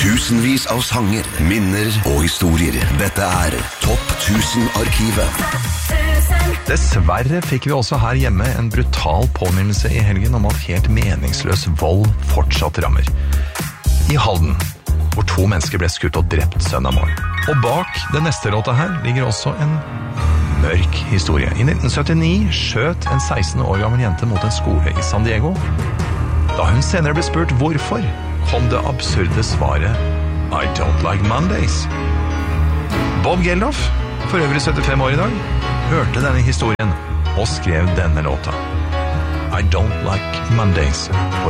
Tusenvis av sanger, minner og historier. Dette Topp 1000-arkivet. Dessverre fikk vi også her hjemme en brutal påminnelse I helgen om at helt meningsløs vold fortsatt rammer. I Halden, hvor 2 mennesker ble skutt og drept søndag morgen. Og bak den neste låta her ligger også en mørk historie. I 1979 skjøt en 16 år gammel jente mot en skole I San Diego. Da hun senere ble spurt hvorfor, kom det absurde svaret I don't like Mondays. Bob Geldof, for øvrig 75 år I dag, hørte denne historien og skrev denne låta I don't like Mondays